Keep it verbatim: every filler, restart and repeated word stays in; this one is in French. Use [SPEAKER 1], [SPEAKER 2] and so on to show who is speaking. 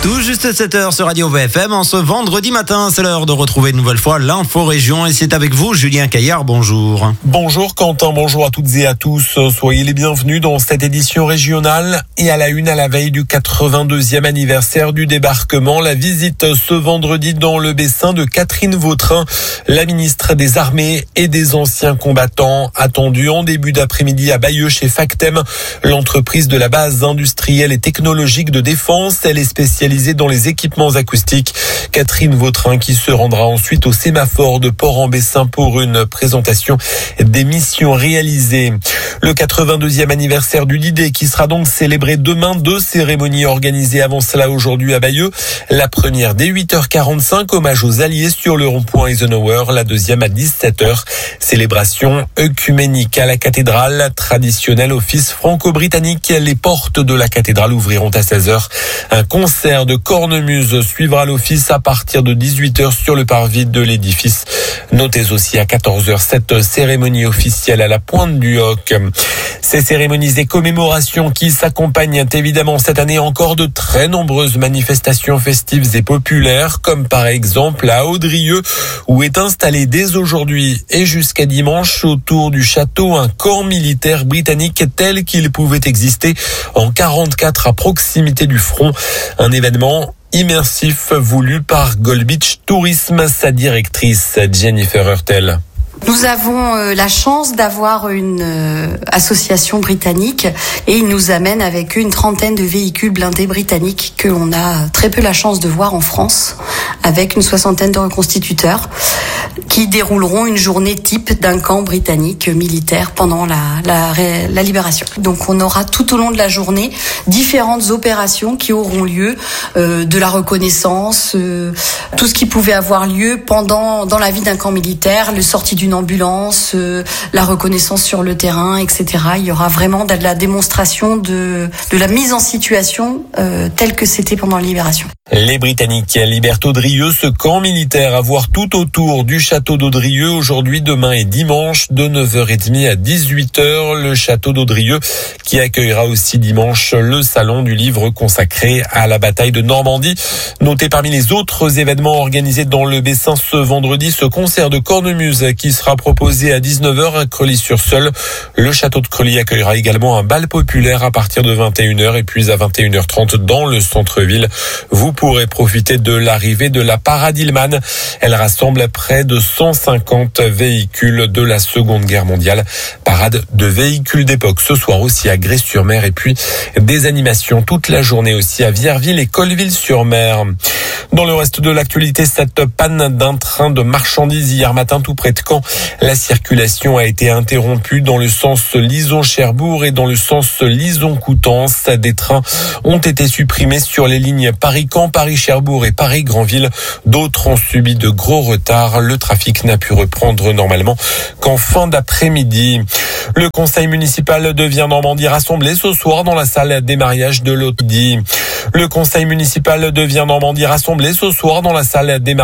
[SPEAKER 1] Tout juste sept heures sur Radio V F M. En ce vendredi matin, c'est l'heure de retrouver une nouvelle fois l'info région. Et c'est avec vous, Julien Caillard. Bonjour.
[SPEAKER 2] Bonjour Quentin, bonjour à toutes et à tous. Soyez les bienvenus dans cette édition régionale. Et à la une, à la veille du quatre-vingt-deuxième anniversaire du débarquement, la visite ce vendredi dans le Bessin de Catherine Vautrin, la ministre des Armées et des Anciens Combattants, attendue en début d'après-midi à Bayeux chez Factem, l'entreprise de la base industrielle et technologique de défense. Elle est spécialisée dans les équipements acoustiques. Catherine Vautrin qui se rendra ensuite au sémaphore de Port-en-Bessin pour une présentation des missions réalisées. Le quatre-vingt-deuxième anniversaire du D I D qui sera donc célébré demain. Deux cérémonies organisées avant cela aujourd'hui à Bayeux. La première dès huit heures quarante-cinq, hommage aux Alliés sur le rond-point Eisenhower. La deuxième à dix-sept heures, célébration œcuménique à la cathédrale. Traditionnel office franco-britannique. Les portes de la cathédrale ouvriront à seize heures. Un concert de cornemuse suivra l'office à partir de dix-huit heures sur le parvis de l'édifice. Notez aussi à quatorze heures cette cérémonie officielle à la Pointe du Hoc. Ces cérémonies et commémorations qui s'accompagnent évidemment cette année encore de très nombreuses manifestations festives et populaires, comme par exemple à Audrieux, où est installé dès aujourd'hui et jusqu'à dimanche autour du château un camp militaire britannique tel qu'il pouvait exister en quarante-quatre à proximité du front. Un événement immersif voulu par Gold Beach Tourisme, sa directrice Jennifer Hurtel.
[SPEAKER 3] Nous avons euh, la chance d'avoir une euh, association britannique et ils nous amènent avec eux une trentaine de véhicules blindés britanniques que l'on a très peu la chance de voir en France, avec une soixantaine de reconstituteurs qui dérouleront une journée type d'un camp britannique militaire pendant la, la, la libération. Donc on aura tout au long de la journée différentes opérations qui auront lieu, euh, de la reconnaissance, euh, tout ce qui pouvait avoir lieu pendant dans la vie d'un camp militaire, le sortie d'une ambulance, euh, la reconnaissance sur le terrain, et cetera. Il y aura vraiment de la démonstration de, de la mise en situation euh, telle que c'était pendant la libération.
[SPEAKER 2] Les Britanniques libèrent Audrieux, ce camp militaire à voir tout autour du château d'Audrieux aujourd'hui, demain et dimanche de neuf heures trente à dix-huit heures. Le château d'Audrieux qui accueillera aussi dimanche le salon du livre consacré à la bataille de Normandie. Notez parmi les autres événements organisés dans le Bessin ce vendredi, ce concert de cornemuse qui sera proposé à dix-neuf heures à Creully-sur-Seulles. Le château de Creully accueillera également un bal populaire à partir de vingt et une heures et puis à vingt et une heures trente dans le centre-ville. Vous pourrez profiter de l'arrivée de la Parade Hillman. Elle rassemble près de cent cinquante véhicules de la Seconde Guerre mondiale. Parade de véhicules d'époque ce soir aussi à Grès-sur-Mer et puis des animations toute la journée aussi à Vierville et Colleville-sur-Mer. Dans le reste de l'actualité, cette panne d'un train de marchandises hier matin tout près de Caen. La circulation a été interrompue dans le sens Lison-Cherbourg et dans le sens Lison-Coutances. Des trains ont été supprimés sur les lignes Paris-Caen, Paris-Cherbourg et Paris-Granville. D'autres ont subi de gros retards. Le trafic n'a pu reprendre normalement qu'en fin d'après-midi. Le conseil municipal de Viens-Normandie rassemblé ce soir dans la salle des mariages de l'Aude. Le conseil municipal de Viens-Normandie rassemblé ce soir dans la salle des mariages